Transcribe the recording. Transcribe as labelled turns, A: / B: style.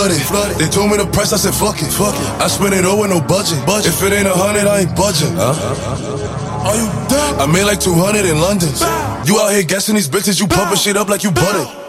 A: flooded. They told me the price, I said fuck it. I spent it all with no budget. If it ain't 100, I ain't budging. Are you dumb? I made like 200 in London. You out here guessing these bitches, you pumping shit up like you butter.